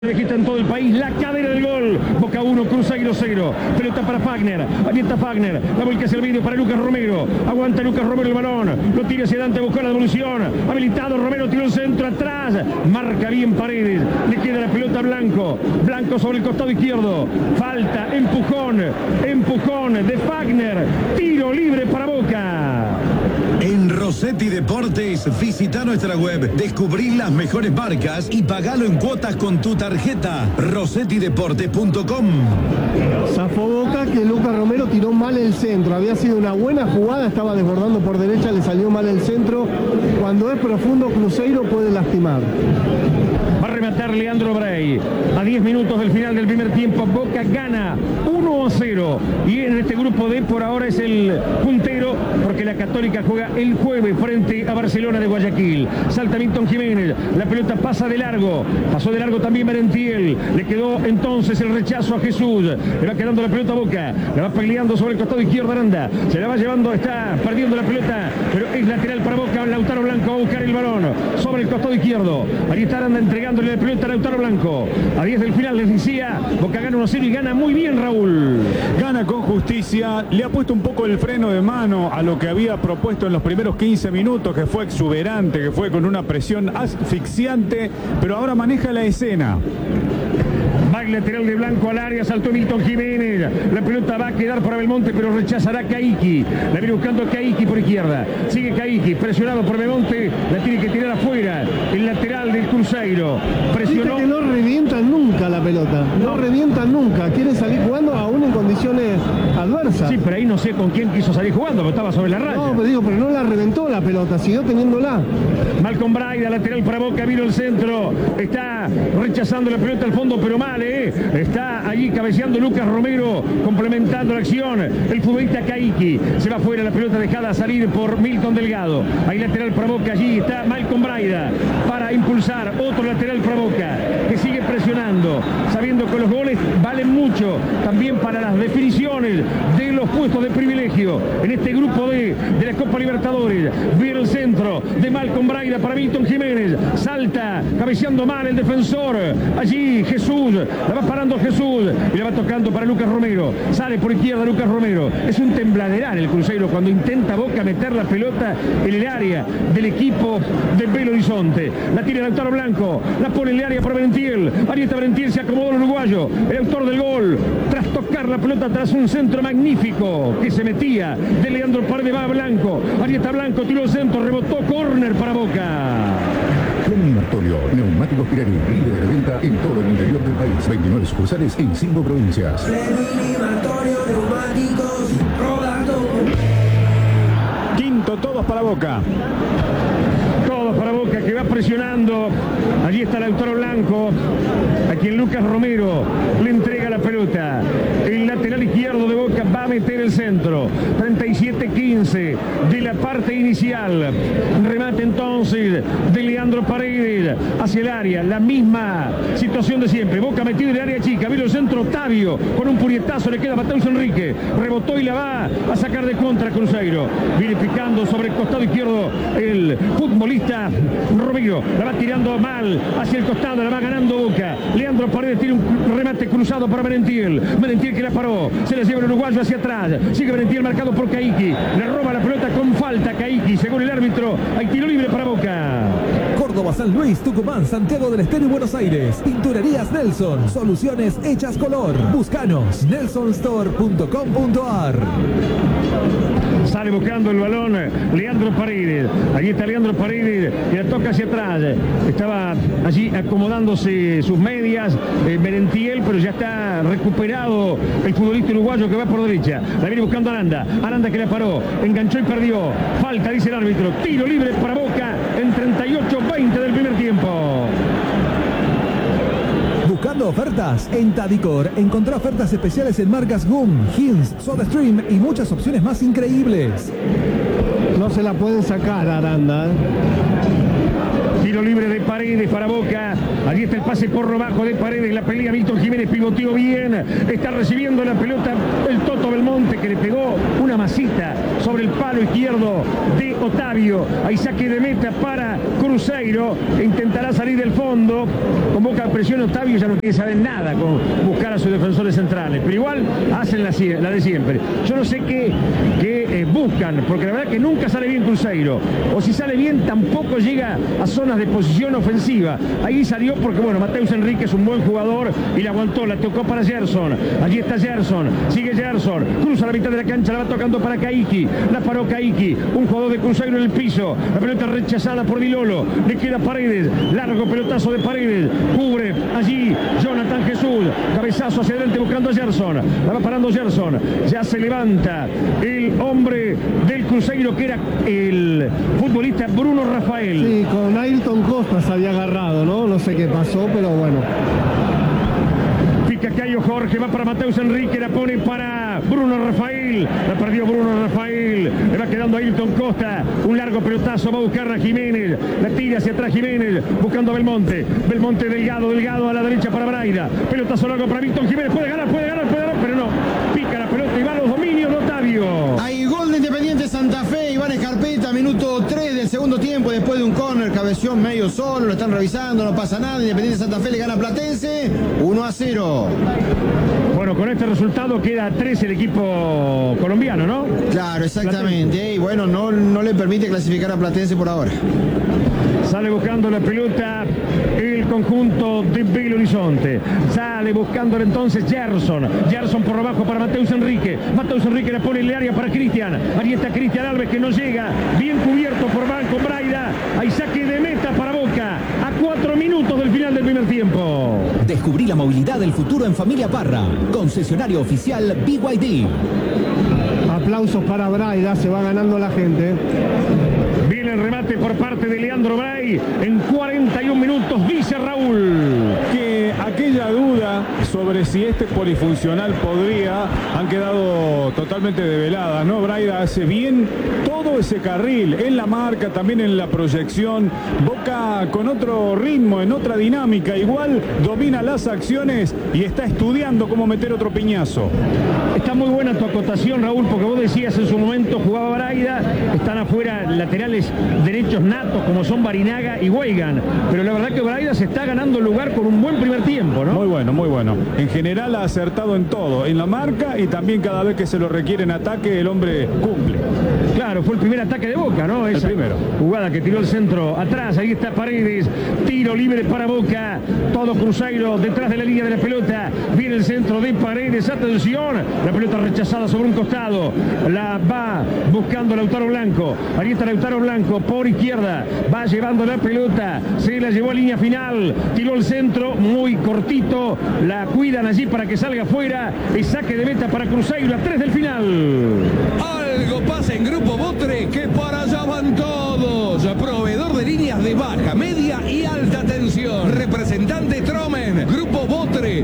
Registra en todo el país la cadena del gol. Boca 1, Cruzeiro 0. Pelota para Fagner. Ahí está Fagner. La vuelca hacia el medio para Lucas Romero. Aguanta Lucas Romero el balón. Lo tira hacia adelante, buscó la devolución. Habilitado Romero, tiró el centro atrás. Marca bien Paredes. Le queda la pelota a Blanco. Blanco sobre el costado izquierdo. Falta, empujón. Empujón de Fagner. Tiro libre para Boca. En Rossetti Deportes, visita nuestra web, descubrí las mejores marcas y pagalo en cuotas con tu tarjeta. RossettiDeportes.com. Zafó Boca que Lucas Romero tiró mal el centro. Había sido una buena jugada, estaba desbordando por derecha, le salió mal el centro. Cuando es profundo, Cruzeiro puede lastimar. Va a rematar Leandro Bray. A 10 minutos del final del primer tiempo, Boca gana 1-0. Y en este grupo D por ahora es el puntero, porque la Católica juega el jueves frente a Barcelona de Guayaquil. Salta Milton Jiménez, la pelota pasa de largo. Pasó de largo también Merentiel. Le quedó entonces el rechazo a Jesús. Le va quedando la pelota a Boca. La va peleando sobre el costado izquierdo Aranda. Se la va llevando, está perdiendo la pelota, pero es lateral para Boca. Lautaro Blanco va a buscar el balón sobre el costado izquierdo. Ahí está Aranda entregándole la pelota a Lautaro Blanco. A 10 del final les decía, Boca gana 1-0 y gana muy bien, Raúl. Gana con justicia, le ha puesto un poco el freno de mano a lo que había propuesto en los primeros 15 minutos, que fue exuberante, que fue con una presión asfixiante, pero ahora maneja la escena. Va el lateral de Blanco al área, saltó Milton Jiménez. La pelota va a quedar para Belmonte, pero rechazará Caiki. La viene buscando Caiki por izquierda. Sigue Caiki, presionado por Belmonte. La tiene que tirar afuera. El lateral del Cruzeiro. Presionó. Dice que no revientan nunca la pelota. No revientan nunca. Quieren salir jugando aún en condiciones adversas. Sí, pero ahí no sé con quién quiso salir jugando, pero estaba sobre la raya. No, pero no la reventó la pelota, siguió teniéndola. Malcolm Braida, lateral para Boca, vino el centro. Está rechazando la pelota al fondo, pero mal, Está allí cabeceando Lucas Romero, complementando la acción. El futbolista Caiki. Se va fuera la pelota dejada salir por Milton Delgado. Ahí lateral para Boca, allí está Malcolm Braida para impulsar. Otro lateral para Boca, que sigue presionando, sabiendo que los goles valen mucho también para las definiciones de los puestos de privilegio en este grupo de la Copa Libertadores. Viene el centro de Malcolm Braida para Milton Jiménez. Salta, cabeceando mal el defensor. Allí Jesús. La va parando Jesús y la va tocando para Lucas Romero. Sale por izquierda Lucas Romero. Es un tembladeral el Cruzeiro cuando intenta Boca meter la pelota en el área del equipo de Belo Horizonte. La tira Lautaro Blanco. La pone en el área para Merentiel. Ahí está Merentiel, se acomodó el uruguayo. El autor del gol. Tras tocar la pelota tras un centro magnífico que se metía de Leandro Paredes, va a Blanco. Ahí está Blanco, tiró el centro, rebotó, córner para Boca. Fleming Martolio, neumáticos Pirelli, líder de venta en todo el interior del país. 29 sucursales en 5 provincias. Fleming Martolio, neumáticos, rodando. Quinto, todos para Boca. Todos para Boca, que va presionando. Allí está Lautaro Blanco, a quien Lucas Romero le entrega la pelota. El lateral izquierdo de Boca va a meter el centro. 37-15 de la parte inicial. Remate entonces de Leandro Paredes hacia el área. La misma situación de siempre. Boca metido en el área chica. Vino el centro Octavio con un puñetazo. Le queda Mateus Enrique. Rebotó y la va a sacar de contra Cruzeiro. Viene picando sobre el costado izquierdo el futbolista Romero. La va tirando mal hacia el costado. La va ganando Boca. Leandro Paredes tiene un remate cruzado para Merentiel. Merentiel que la paró. Se la lleva el uruguayo hacia atrás. Sigue Merentiel marcado por Caiki. Le roba la pelota con falta Caiki. Según el árbitro, hay tiro libre para Boca. Córdoba, San Luis, Tucumán, Santiago del Estero y Buenos Aires. Pinturerías Nelson. Soluciones hechas color. Búscanos. nelsonstore.com.ar. Sale buscando el balón Leandro Paredes. Allí está Leandro Paredes y la toca hacia atrás. Estaba allí acomodándose sus medias Merentiel, pero ya está recuperado el futbolista uruguayo que va por derecha. La viene buscando Aranda. Aranda que la paró. Enganchó y perdió. Falta, dice el árbitro. Tiro libre para Boca en 38-20 del primer tiempo. Buscando ofertas en Tadicor, encontrá ofertas especiales en marcas GUM, Hins, SodaStream y muchas opciones más increíbles. No se la pueden sacar a Aranda. Tiro libre de Paredes para Boca. Allí está el pase por robajo de Paredes, la pelea Milton Jiménez, pivoteó bien, está recibiendo la pelota el Toto Belmonte, que le pegó una masita sobre el palo izquierdo de Otavio. Ahí saque de meta para Cruzeiro, intentará salir del fondo, convoca presión Otavio, ya no quiere saber nada con buscar a sus defensores centrales, pero igual hacen la de siempre. Yo no sé qué buscan, porque la verdad que nunca sale bien Cruzeiro, o si sale bien tampoco llega a zonas de posición ofensiva. Ahí salió porque bueno, Mateus Henrique es un buen jugador y la aguantó, la tocó para Gerson. Allí está Gerson, sigue Gerson, cruza la mitad de la cancha, la va tocando para Caiki, la paró Caiki, un jugador de Cruzeiro en el piso, la pelota rechazada por Dilolo, le queda Paredes, largo pelotazo de Paredes, cubre allí Jonathan Jesús, cabezazo hacia adelante buscando a Gerson, la va parando Gerson, ya se levanta el hombre del Cruzeiro que era el futbolista Bruno Rafael. Sí, con Ayrton Costa se había agarrado, ¿no? No sé qué pasó, pero bueno. Pica Cayo Jorge, va para Mateus Henrique, la pone para Bruno Rafael, la perdió Bruno Rafael, le va quedando Ayrton Costa, un largo pelotazo, va a buscar a Jiménez, la tira hacia atrás Jiménez, buscando a Belmonte, Delgado a la derecha para Braida, pelotazo largo para Milton Jiménez, puede ganar, pero no, pica la pelota y va a los dominios de Otavio. Hay gol de Independiente Santa Fe, Iván Escarpeta, minuto 3 del segundo tiempo, después de un córner, cabeción medio solo, lo están revisando, no pasa nada, Independiente Santa Fe le gana a Platense, 1-0. Bueno, con este resultado queda 3 el equipo colombiano, ¿no? Claro, exactamente, y bueno, no le permite clasificar a Platense por ahora. Sale buscando la pelota el conjunto de Belo Horizonte. Sale buscándole entonces Gerson por abajo para Mateus Henrique la pone en el área para Cristian. Ahí está Cristian Alves que no llega. Bien cubierto por Banco Braida. Hay saque de meta para Boca. A 4 minutos del final del primer tiempo. Descubrí la movilidad del futuro en Familia Parra. Concesionario oficial BYD. Aplausos para Braida, se va ganando la gente. Viene el remate por parte de Leandro Bray. En 41 minutos dice Raúl que aquella duda sobre si este polifuncional podría han quedado totalmente develadas, ¿no? Braida hace bien todo ese carril, en la marca, también en la proyección. Boca con otro ritmo, en otra dinámica, igual domina las acciones y está estudiando cómo meter otro piñazo. Está muy buena tu acotación, Raúl, porque vos decías en su momento jugaba Braida, están afuera laterales derechos natos como son Barinaga y Weigan, pero la verdad que Braida se está ganando el lugar con un buen primer tiempo, ¿no? Muy bueno, muy bueno. En general ha acertado en todo, en la marca y también cada vez que se lo requiere en ataque el hombre cumple. Claro, fue el primer ataque de Boca, ¿no? Esa el primero. Jugada que tiró el centro atrás, ahí está Paredes, tiro libre para Boca, todo Cruzeiro detrás de la línea de la pelota, viene el centro de Paredes, atención, la pelota rechazada sobre un costado, la va buscando Lautaro Blanco, ahí está Lautaro Blanco por izquierda, va llevando la pelota, se la llevó a línea final, tiró el centro, muy cortito, la cuidan allí para que salga afuera, y saque de meta para Cruzeiro a 3 del final. Algo pasa en Grupo Botre, que para allá van todos. Proveedor de líneas de baja, media y alta tensión. Representante Tromen. Grupo Botre,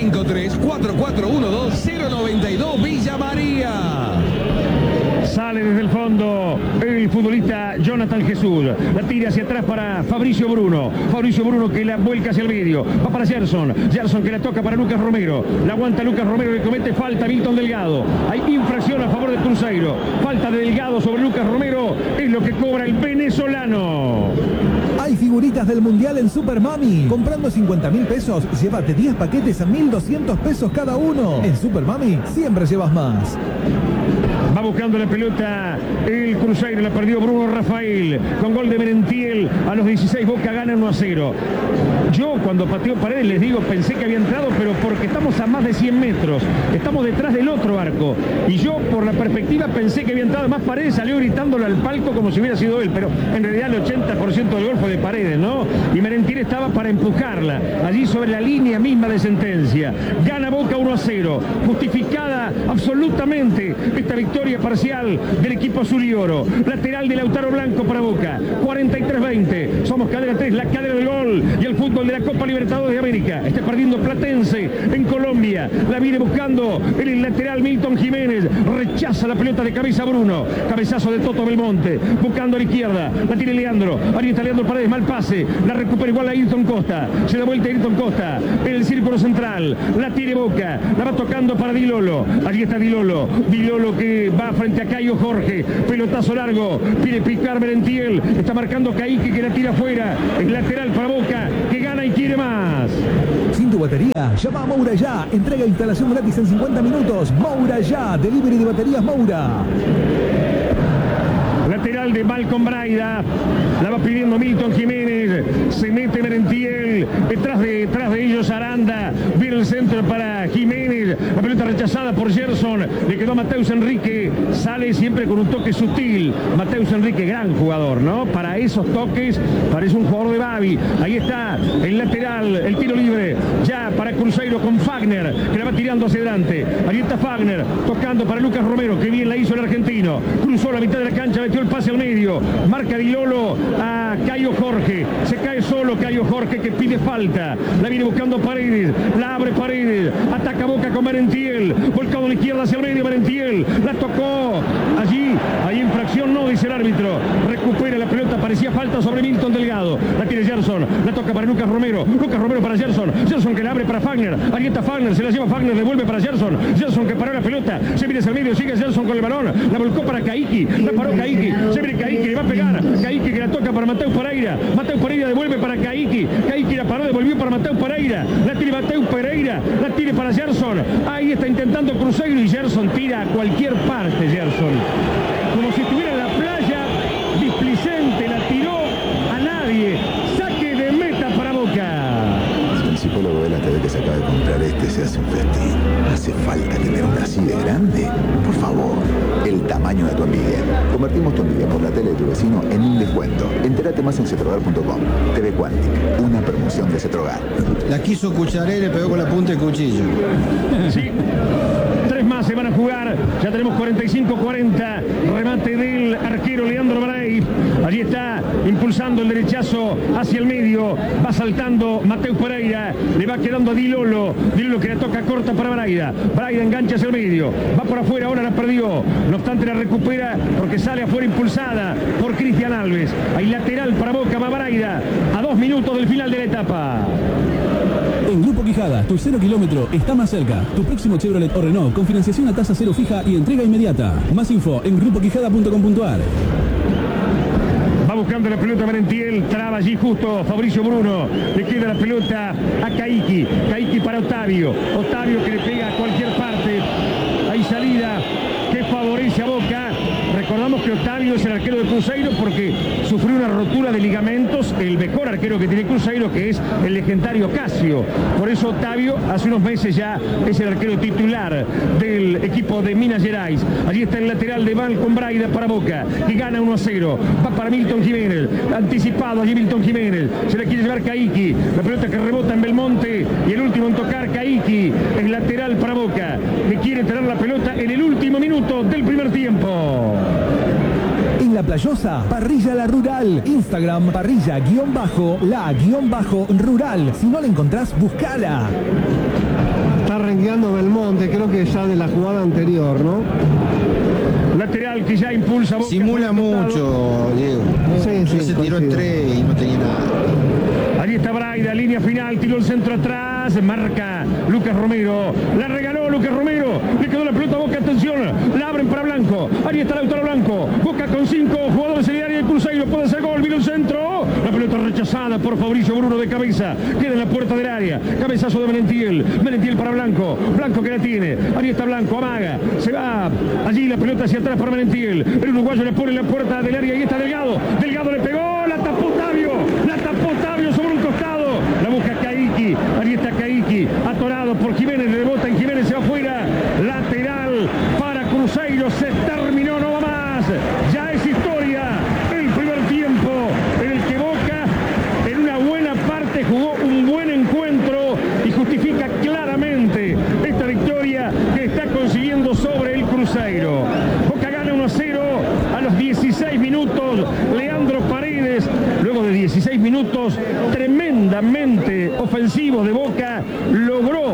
353-4412-092 Villa María. Sale desde el fondo el futbolista Jonathan Jesús. La tira hacia atrás para Fabricio Bruno. Fabricio Bruno que la vuelca hacia el medio. Va para Gerson. Gerson que la toca para Lucas Romero. La aguanta Lucas Romero, le comete falta a Milton Delgado. Hay infracción a favor de Cruzeiro. Falta de Delgado sobre Lucas Romero. Es lo que cobra el venezolano. Hay figuritas del Mundial en Super Mami. Comprando 50.000 pesos, llévate 10 paquetes a 1.200 pesos cada uno. En Super Mami siempre llevas más. Va buscando la pelota el Cruzeiro, la perdió Bruno Rafael con gol de Merentiel a los 16. Boca gana 1-0. Yo cuando pateó Paredes les digo, pensé que había entrado, pero porque estamos a más de 100 metros, estamos detrás del otro arco, y yo por la perspectiva pensé que había entrado. Más Paredes salió gritándole al palco como si hubiera sido él, pero en realidad el 80% del gol fue de Paredes, ¿no? Y Merentiel estaba para empujarla allí sobre la línea misma de sentencia. Gana Boca 1-0, justificada absolutamente esta victoria victoria parcial del equipo azul y oro. Lateral de Lautaro Blanco para Boca. 43-20. Somos cadena 3, la cadena del gol y el fútbol de la Copa Libertadores de América. Está perdiendo Platense en Colombia. La viene buscando el lateral Milton Jiménez. Rechaza la pelota de cabeza Bruno. Cabezazo de Toto Belmonte. Buscando a la izquierda. La tiene Leandro. Ahí está Leandro Paredes. Mal pase. La recupera igual a Ayrton Costa. Se da vuelta a Ayrton Costa. En el círculo central. La tiene Boca. La va tocando para Di Lolo. Allí está Di Lolo. Di Lolo que va frente a Caio Jorge. Pelotazo largo. Pide picar Merentiel. Está marcando Caíque que la tira afuera. Es lateral para Boca que gana y quiere más. Sin tu batería, llama a Moura ya. Entrega e instalación gratis en 50 minutos. Moura ya. Delivery de baterías Moura. Lateral de Malcolm Braida. La va pidiendo Milton Jiménez. Se mete Merentiel. Detrás de ellos Aranda. Viene el centro para Jiménez. La pelota rechazada por Gerson. Le quedó a Mateus Enrique. Sale siempre con un toque sutil. Mateus Enrique, gran jugador, ¿no? Para esos toques parece un jugador de Babi. Ahí está el lateral. El tiro libre. Ya para Cruzeiro con Fagner. Que la va tirando hacia adelante. Ahí está Fagner. Tocando para Lucas Romero. Que bien la hizo el argentino. Cruzó la mitad de la cancha. Metió el pase al medio. Marca Di Lolo a Caio Jorge. Se cae solo Caio Jorge que pide falta. La viene buscando Paredes. La abre Paredes. Ataca Boca con Merentiel. Volcado a la izquierda hacia el medio Merentiel. La tocó. Allí. Hay infracción, no, dice el árbitro. Recupera la pelota. Parecía falta sobre Milton Delgado. La tiene Gerson. La toca para Lucas Romero. Lucas Romero para Gerson. Gerson que la abre para Fagner. Ahí está Fagner. Se la lleva Fagner. Devuelve para Gerson. Gerson que paró la pelota. Se viene hacia el medio. Sigue Gerson con el balón. La volcó para Caíque. La paró Caíque. Se viene Caíque. Le va a pegar. Caíque que la toca para Mateus Pereira. Mateus Pereira devuelve para Caíque. Caíque la paró. Devolvió para Mateus Pereira. La tiene Mateus Pereira. La tiene para Gerson. Ahí está intentando Cruzeiro y Gerson tira a cualquier parte. Gerson. Como si estuviera en la playa. Displicente. La tiró a nadie. Saque de meta para Boca. Si el psicólogo de la TV que se acaba de comprar se hace un festín, ¿hace falta tener una así de grande? Por favor, el tamaño de tu envidia. Convertimos tu envidia por la tele de tu vecino en un descuento. Entérate más en cetrogar.com. TV Quantic, una promoción de Cetrogar. La quiso Cucharé y le pegó con la punta del cuchillo. Sí. Tres más se van a jugar. Ya tenemos 45-40. Remate del arquero Leandro Bray. Allí está impulsando el derechazo hacia el medio. Va saltando Mateus Pereira. Le va quedando a Di Lolo. Di Lolo que la toca corta para Braida. Braida engancha hacia el medio. Va por afuera, ahora la perdió. No obstante la recupera porque sale afuera impulsada por Cristian Alves. Hay lateral para Boca, va Braida. A 2 minutos del final de la etapa. En Grupo Quijada, tu 0 kilómetro está más cerca. Tu próximo Chevrolet o Renault con financiación a tasa cero fija y entrega inmediata. Más info en grupoquijada.com.ar. Va buscando la pelota Merentiel, traba allí justo Fabricio Bruno. Le queda la pelota a Caíque. Caíque para Otavio. Otavio que le pega a cualquier parte. Hay salida que favorece a Boca. Recordamos que Otavio es el arquero de Cruzeiro porque sufrió una rotura de ligamentos, el mejor arquero que tiene Cruzeiro, que es el legendario Casio. Por eso Otavio hace unos meses ya es el arquero titular del equipo de Minas Gerais. Allí está el lateral de Malcolm Braida para Boca, que gana 1-0. Va para Milton Jiménez, anticipado allí Milton Jiménez. Se la quiere llevar Caíque, la pelota que rebota en Belmonte y el último en tocar Caíque, es lateral para Boca, que quiere tener la pelota en el último minuto del primer tiempo. En La Playosa, Parrilla La Rural. Instagram, parrilla_la_rural. Si no la encontrás, buscala. Está rengueando Belmonte, creo que ya de la jugada anterior, ¿no? Lateral que ya impulsa Boca. Simula mucho, Diego. Sí, se tiró en 3 y no tenía nada. Allí está Braida, línea final, tiró el centro atrás, marca Lucas Romero, la regaló Lucas Romero, le quedó la pelota a Boca, atención, la abren para Blanco, ahí está Lautaro Blanco, Boca con 5 jugadores en el área de Cruzeiro, puede ser gol, vino el centro, la pelota rechazada por Fabricio Bruno de cabeza, queda en la puerta del área, cabezazo de Merentiel, Merentiel para Blanco, Blanco que la tiene, ahí está Blanco, amaga, se va, allí la pelota hacia atrás para Merentiel, el uruguayo le pone en la puerta del área, ahí está Delgado, Delgado le pegó, la tapó Otavio sobre un costado, la busca Caíque, ahí está Caíque, atorado por Jiménez, rebota en Jiménez, se va afuera, lateral para Cruzeiro, se terminó, no va más, ya es historia, el primer tiempo en el que Boca en una buena parte jugó un buen encuentro y justifica claramente esta victoria que está consiguiendo sobre el Cruzeiro. Boca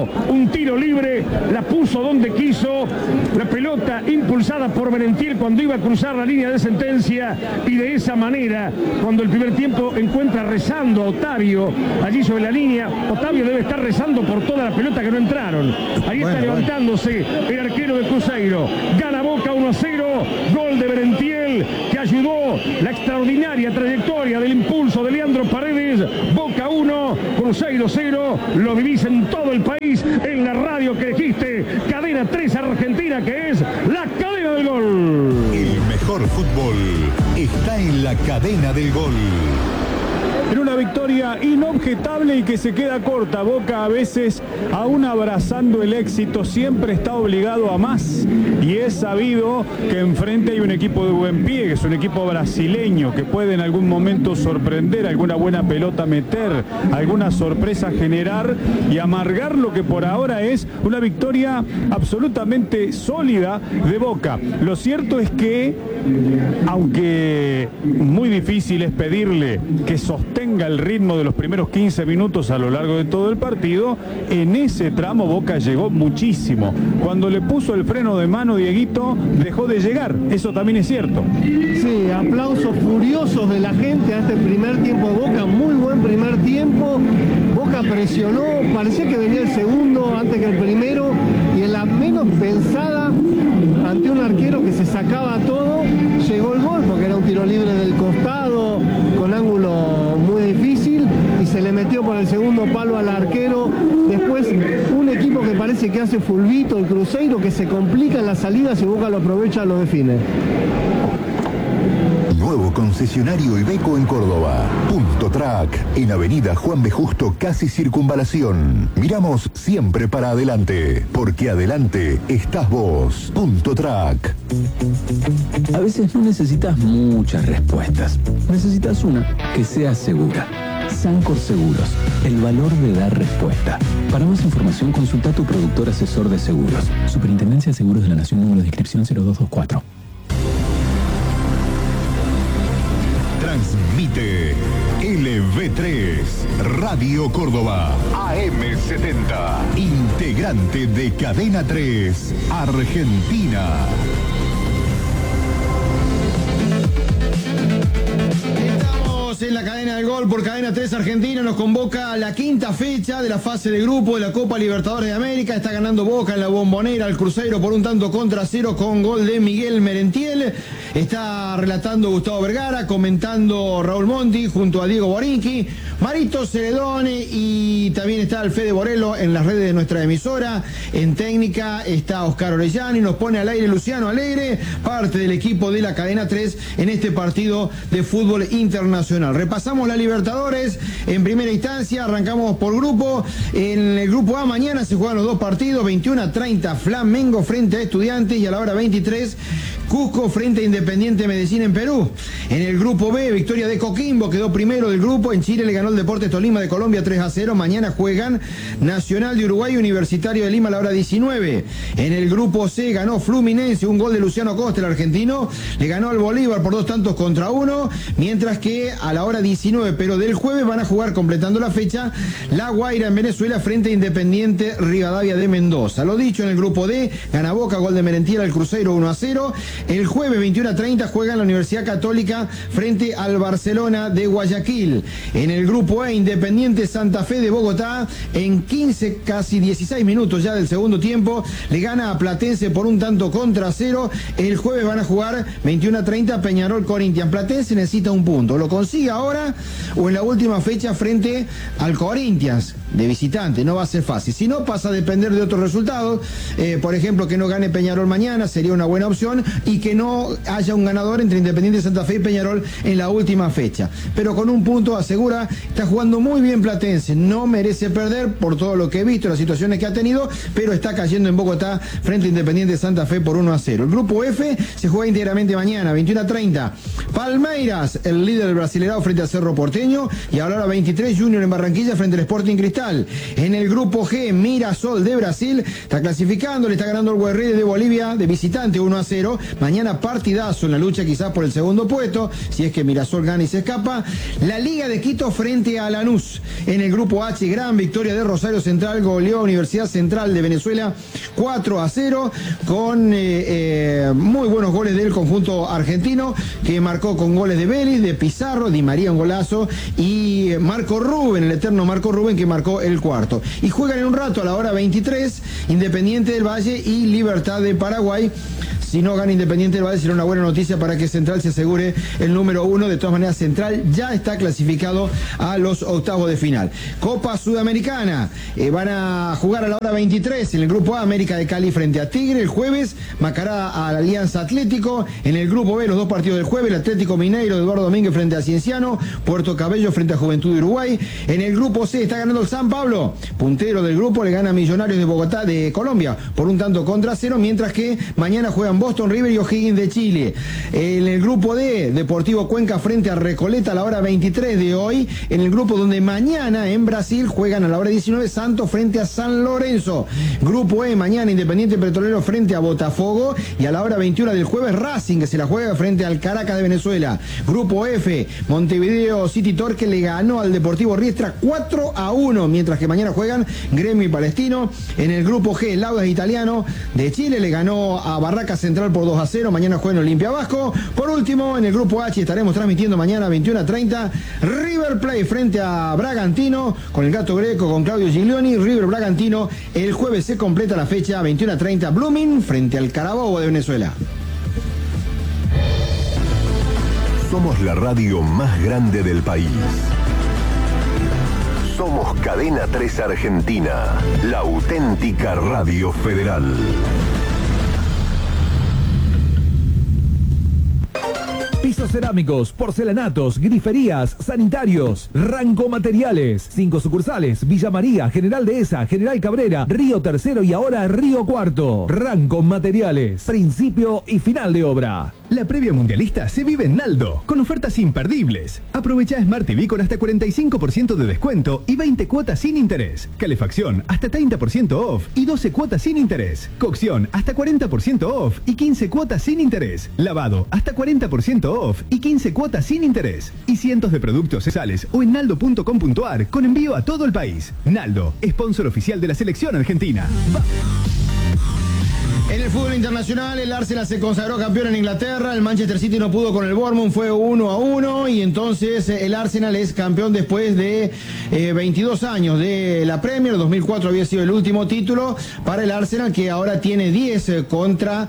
un tiro libre, la puso donde quiso, la pelota impulsada por Merentiel cuando iba a cruzar la línea de sentencia, y de esa manera, cuando el primer tiempo encuentra rezando a Otavio allí sobre la línea, Otavio debe estar rezando por toda la pelota que no entraron. Ahí está levantándose el arquero de Cruzeiro. Gana Boca 1-0, gol de Merentiel que ayudó la extraordinaria trayectoria del impulso de Leandro Paredes. Boca 1, Cruzeiro 0. Lo vivís en todo el país, en la radio que elegiste, Cadena 3 Argentina, que es la cadena del gol. El mejor fútbol está en la cadena del gol. En una victoria inobjetable y que se queda corta. Boca, a veces, aún abrazando el éxito, siempre está obligado a más. Y es sabido que enfrente hay un equipo de buen pie, que es un equipo brasileño, que puede en algún momento sorprender, alguna buena pelota meter, alguna sorpresa generar y amargar lo que por ahora es una victoria absolutamente sólida de Boca. Lo cierto es que, aunque muy difícil es pedirle que sostenga el ritmo de los primeros 15 minutos a lo largo de todo el partido, en ese tramo Boca llegó muchísimo. Cuando le puso el freno de mano Dieguito, dejó de llegar. Eso también es cierto. Sí, aplausos furiosos de la gente a este primer tiempo de Boca. Muy buen primer tiempo. Boca presionó, parecía que venía el segundo antes que el primero, y en la menos pensada, ante un arquero que se sacaba todo, llegó el gol, porque era un tiro libre del costado, con ángulo muy difícil, y se le metió por el segundo palo al arquero. Después un equipo que parece que hace fulbito, el Cruzeiro, que se complica en las salidas y Boca lo aprovecha, lo define. Nuevo concesionario Iveco en Córdoba. Punto Track, en Avenida Juan B. Justo, casi Circunvalación. Miramos siempre para adelante, porque adelante estás vos. Punto Track. A veces no necesitas muchas respuestas. Necesitas una que sea segura. Sancor Seguros, el valor de dar respuesta. Para más información, consulta a tu productor asesor de seguros. Superintendencia de Seguros de la Nación, número de inscripción 0224. Transmite LV3, Radio Córdoba, AM70, integrante de Cadena 3, Argentina. En la cadena del gol por Cadena 3 Argentina nos convoca a la quinta fecha de la fase de grupo de la Copa Libertadores de América. Está ganando Boca en la Bombonera al Cruzeiro por 1-0 con gol de Miguel Merentiel. Está relatando Gustavo Vergara, comentando Raúl Monti junto a Diego Borinqui, Marito Celedone, y también está el Fede Borello en las redes de nuestra emisora. En técnica está Oscar Orellano y nos pone al aire Luciano Alegre, parte del equipo de la Cadena 3 en este partido de fútbol internacional. Repasamos la Libertadores en primera instancia, arrancamos por grupo. En el grupo A mañana se juegan los dos partidos, 21:30 Flamengo frente a Estudiantes, y a la hora 23 Cusco frente a Independiente Medellín en Perú. En el grupo B, victoria de Coquimbo, quedó primero del grupo. En Chile le ganó el Deportes Tolima de Colombia 3-0. Mañana juegan Nacional de Uruguay, Universitario de Lima a la hora 19. En el grupo C ganó Fluminense, un gol de Luciano Costa, el argentino. Le ganó al Bolívar por 2-1, mientras que a la hora 19, pero del jueves, van a jugar, completando la fecha, La Guaira en Venezuela frente a Independiente Rivadavia de Mendoza. Lo dicho, en el grupo D, gana Boca, gol de Merentiel al Cruzeiro 1-0. El jueves 21:30 juega la Universidad Católica frente al Barcelona de Guayaquil. En el grupo E, Independiente Santa Fe de Bogotá, en 15, casi 16 minutos ya del segundo tiempo, le gana a Platense por 1-0. El jueves van a jugar 21:30 Peñarol Corinthians. Platense necesita un punto. Lo consigue ahora o en la última fecha frente al Corinthians de visitante. No va a ser fácil. Si no, pasa a depender de otros resultados. Por ejemplo, que no gane Peñarol mañana sería una buena opción, y que no haya un ganador entre Independiente Santa Fe y Peñarol en la última fecha. Pero con un punto asegura, está jugando muy bien Platense, no merece perder por todo lo que he visto, las situaciones que ha tenido, pero está cayendo en Bogotá frente a Independiente Santa Fe por 1-0. El grupo F se juega íntegramente mañana, 21:30. Palmeiras, el líder del Brasileirao frente al Cerro Porteño, y ahora a 23 Junior en Barranquilla frente al Sporting Cristal. Cristal. En el grupo G, Mirassol de Brasil está clasificando, le está ganando el Guerrero de Bolivia de visitante 1-0. Mañana partidazo en la lucha quizás por el segundo puesto, si es que Mirassol gana y se escapa. La Liga de Quito frente a Lanús. En el grupo H, gran victoria de Rosario Central, goleó a Universidad Central de Venezuela 4-0 con muy buenos goles del conjunto argentino, que marcó con goles de Vélez, de Pizarro, Di María un golazo y Marco Rubén, el eterno Marco Rubén, que marcó el cuarto. Y juegan en un rato a la hora 23 Independiente del Valle y Libertad de Paraguay. Si no gana Independiente del Valle será una buena noticia para que Central se asegure el número 1. De todas maneras, Central ya está clasificado a los octavos de final. Copa Sudamericana. Van a jugar a la hora 23 en el grupo A, América de Cali frente a Tigre. El jueves, Macará a la Alianza Atlético. En el grupo B, los dos partidos del jueves, el Atlético Mineiro de Eduardo Domínguez frente a Cienciano. Puerto Cabello frente a Juventud de Uruguay. En el grupo C está ganando el San Pablo. Puntero del grupo, le gana a Millonarios de Bogotá, de Colombia, por un tanto contra 0, mientras que mañana juegan Boston River y O'Higgins de Chile. En el grupo D, Deportivo Cuenca frente a Recoleta a la hora 23 de hoy. En el grupo donde mañana en Brasil juegan a la hora 19 Santos frente a San Lorenzo. Grupo E, mañana Independiente Petrolero frente a Botafogo. Y a la hora 21 del jueves Racing, que se la juega frente al Caracas de Venezuela. Grupo F, Montevideo City Torque le ganó al Deportivo Riestra 4-1, mientras que mañana juegan Gremio y Palestino. En el grupo G, el Audax Italiano de Chile le ganó a Barraca Central por 2-0. Mañana juega en Olimpia Vasco. Por último, en el grupo H estaremos transmitiendo mañana 21:30 River Plate frente a Bragantino con el Gato Greco, con Claudio Giglioni. River Bragantino. El jueves se completa la fecha 21:30 Blooming frente al Carabobo de Venezuela. Somos la radio más grande del país. Somos Cadena 3 Argentina, la auténtica radio federal. Pisos cerámicos, porcelanatos, griferías, sanitarios, Ranco Materiales. 5 sucursales: Villa María, General Dehesa, General Cabrera, Río Tercero y ahora Río Cuarto. Ranco Materiales, principio y final de obra. La previa mundialista se vive en Naldo, con ofertas imperdibles. Aprovecha Smart TV con hasta 45% de descuento y 20 cuotas sin interés. Calefacción hasta 30% off y 12 cuotas sin interés. Cocción hasta 40% off y 15 cuotas sin interés. Lavado hasta 40% off y 15 cuotas sin interés. Y cientos de productos sales o en naldo.com.ar con envío a todo el país. Naldo, sponsor oficial de la selección argentina. En el fútbol internacional, el Arsenal se consagró campeón en Inglaterra, el Manchester City no pudo con el Bournemouth, fue 1-1 y entonces el Arsenal es campeón después de 22 años de la Premier. 2004 había sido el último título para el Arsenal, que ahora tiene 10 contra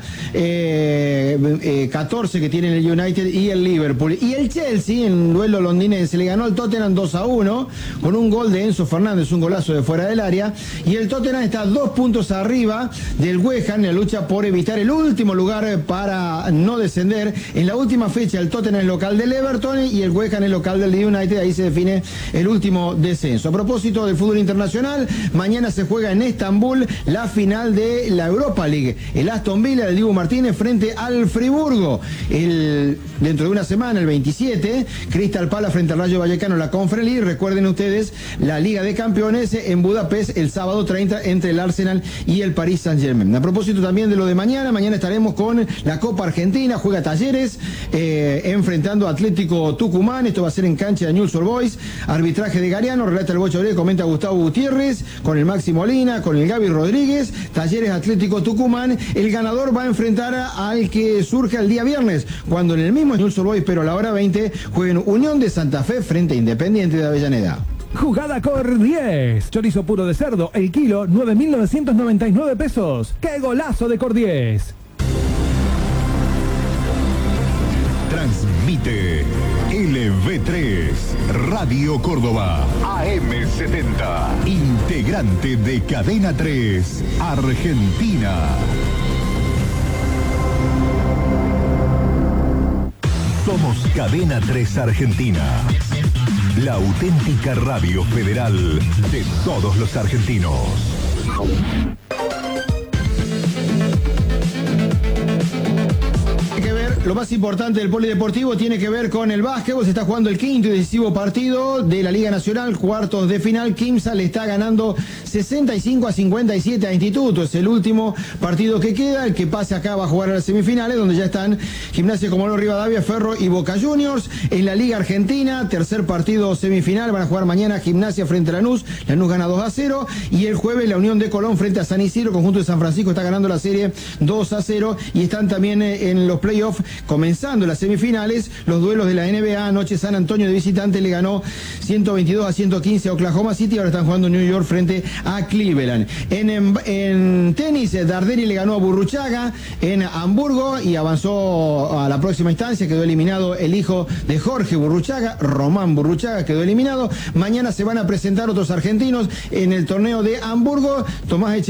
14 que tienen el United y el Liverpool. Y el Chelsea, en un duelo londinense, le ganó al Tottenham 2-1 con un gol de Enzo Fernández, un golazo de fuera del área, y el Tottenham está 2 puntos arriba del West Ham en la lucha por evitar el último lugar para no descender. En la última fecha el Tottenham es local del Everton y el West Ham es local del United, ahí se define el último descenso. A propósito del fútbol internacional, mañana se juega en Estambul la final de la Europa League. El Aston Villa del Dibu Martínez frente al Friburgo. Dentro de una semana, el 27, Crystal Palace frente al Rayo Vallecano, la Conference League. Recuerden ustedes la Liga de Campeones en Budapest el sábado 30 entre el Arsenal y el Paris Saint-Germain. A propósito también de lo de mañana estaremos con la Copa Argentina, juega Talleres enfrentando a Atlético Tucumán. Esto va a ser en cancha de Newell's Old Boys. Arbitraje de Gariano, relata el Bocho Aurelio, comenta Gustavo Gutiérrez, con el Maxi Molina, con el Gaby Rodríguez. Talleres Atlético Tucumán. El ganador va a enfrentar al que surge el día viernes, cuando en el mismo Newell's Old Boys, pero a la hora 20, jueguen Unión de Santa Fe frente a Independiente de Avellaneda. Jugada Cor 10. Chorizo puro de cerdo, el kilo, 9.999 pesos. ¡Qué golazo de Cor 10! Transmite LV3, Radio Córdoba, AM70, integrante de Cadena 3, Argentina. Somos Cadena 3 Argentina, la auténtica radio federal de todos los argentinos. lo más importante del polideportivo tiene que ver con el básquetbol. Se está jugando el quinto y decisivo partido de la Liga Nacional, cuartos de final. Quimsa le está ganando 65-57 a Instituto. Es el último partido que queda. El que pase acá va a jugar a las semifinales, donde ya están Gimnasia Comodoro Rivadavia, Ferro y Boca Juniors. En la Liga Argentina, tercer partido semifinal. Van a jugar mañana Gimnasia frente a Lanús. Lanús gana 2-0. Y el jueves la Unión de Colón frente a San Isidro. Conjunto de San Francisco está ganando la serie 2-0. Y están también en los playoffs, comenzando las semifinales, los duelos de la NBA. Anoche San Antonio de visitante le ganó 122-115 a Oklahoma City. Ahora están jugando New York frente a Cleveland. En tenis, Darderi le ganó a Burruchaga en Hamburgo y avanzó a la próxima instancia. Quedó eliminado el hijo de Jorge Burruchaga, Román Burruchaga, quedó eliminado. Mañana se van a presentar otros argentinos en el torneo de Hamburgo. Tomás